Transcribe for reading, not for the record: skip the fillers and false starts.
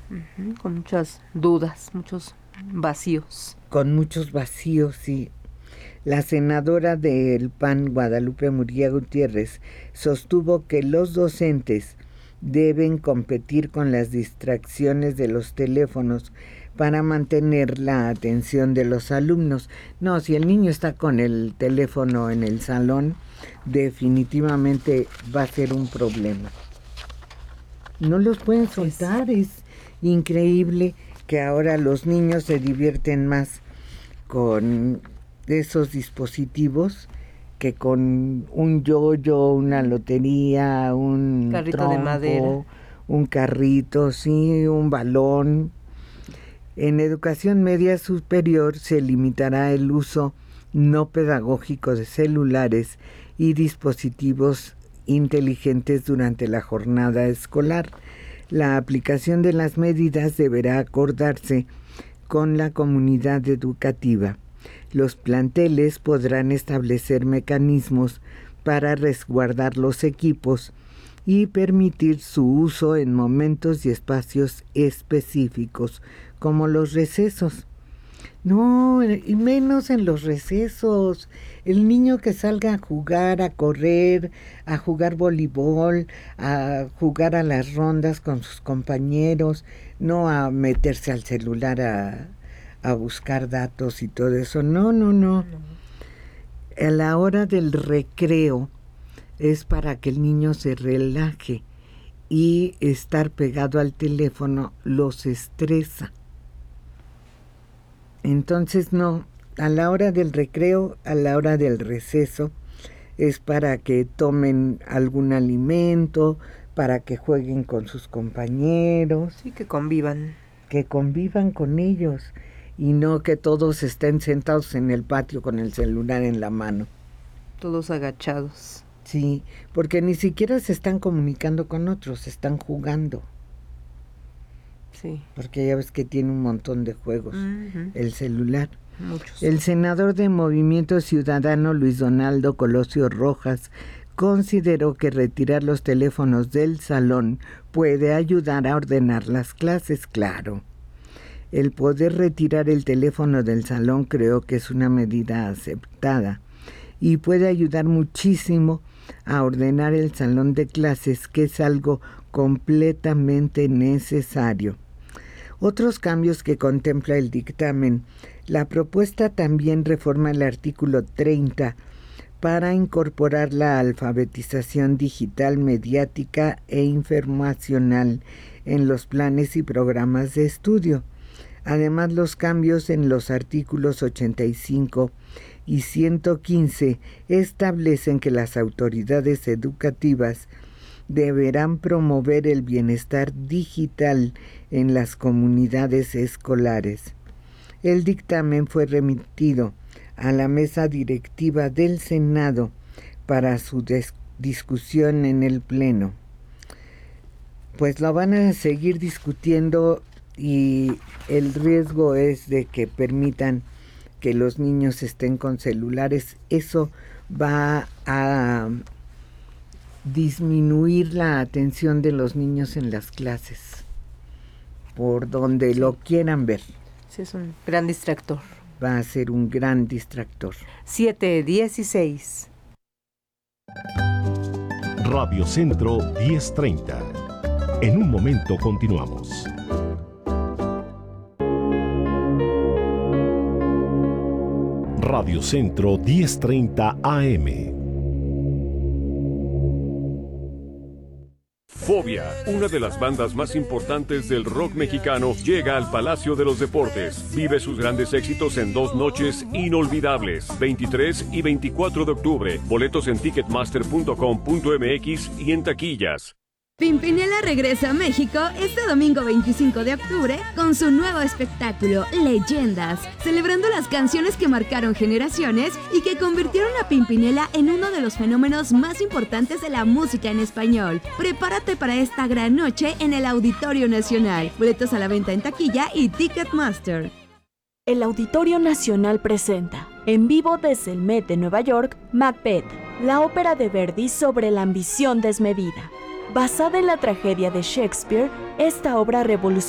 Con muchas dudas, muchos vacíos. Con muchos vacíos, sí. La senadora del PAN, Guadalupe Murguía Gutiérrez, sostuvo que los docentes deben competir con las distracciones de los teléfonos para mantener la atención de los alumnos. No, si el niño está con el teléfono en el salón, definitivamente va a ser un problema. No los pueden soltar, es increíble que ahora los niños se divierten más con esos dispositivos que con un yoyo, una lotería, un carrito trompo, de madera, un carrito, sí, un balón. En educación media superior se limitará el uso no pedagógico de celulares y dispositivos inteligentes durante la jornada escolar. La aplicación de las medidas deberá acordarse con la comunidad educativa. Los planteles podrán establecer mecanismos para resguardar los equipos y permitir su uso en momentos y espacios específicos, como los recesos. No, y menos en los recesos. El niño que salga a jugar, a correr, a jugar voleibol, a jugar a las rondas con sus compañeros, no a meterse al celular a buscar datos y todo eso. No. A la hora del recreo es para que el niño se relaje, y estar pegado al teléfono los estresa. Entonces no, a la hora del recreo, a la hora del receso, es para que tomen algún alimento, para que jueguen con sus compañeros. Sí, que convivan. Que convivan con ellos, y no que todos estén sentados en el patio con el celular en la mano. Todos agachados. Sí, porque ni siquiera se están comunicando con otros, están jugando. Sí. Porque ya ves que tiene un montón de juegos, el celular. Muchos. El senador de Movimiento Ciudadano, Luis Donaldo Colosio Rojas, consideró que retirar los teléfonos del salón puede ayudar a ordenar las clases, claro. El poder retirar el teléfono del salón creo que es una medida aceptada y puede ayudar muchísimo a ordenar el salón de clases, que es algo completamente necesario. Otros cambios que contempla el dictamen. La propuesta también reforma el artículo 30 para incorporar la alfabetización digital, mediática e informacional en los planes y programas de estudio. Además, los cambios en los artículos 85 y 115 establecen que las autoridades educativas deberán promover el bienestar digital en las comunidades escolares. El dictamen fue remitido a la mesa directiva del Senado para su discusión en el Pleno. Pues lo van a seguir discutiendo, y el riesgo es de que permitan que los niños estén con celulares. Eso va a disminuir la atención de los niños en las clases, por donde lo quieran ver. Sí, es un gran distractor. Va a ser un gran distractor. 7:16. Radio Centro 1030. En un momento continuamos. Radio Centro 1030 AM. Fobia, una de las bandas más importantes del rock mexicano, llega al Palacio de los Deportes. Vive sus grandes éxitos en 2 noches inolvidables, 23 y 24 de octubre. Boletos en ticketmaster.com.mx y en taquillas. Pimpinela regresa a México este domingo 25 de octubre con su nuevo espectáculo Leyendas, celebrando las canciones que marcaron generaciones y que convirtieron a Pimpinela en uno de los fenómenos más importantes de la música en español. Prepárate para esta gran noche en el Auditorio Nacional. Boletos a la venta en taquilla y Ticketmaster. El Auditorio Nacional presenta, en vivo desde el Met de Nueva York, Macbeth, la ópera de Verdi sobre la ambición desmedida. Basada en la tragedia de Shakespeare, esta obra revolucionó